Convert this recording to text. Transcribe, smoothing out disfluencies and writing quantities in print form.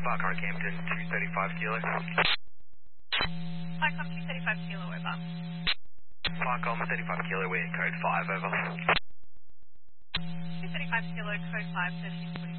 Park Rockhampton, 235 kilo. Parkcom 235 kilo, over. Parkcom 35 kilo, we're code 5, over. 235 kilo, code 5, 36.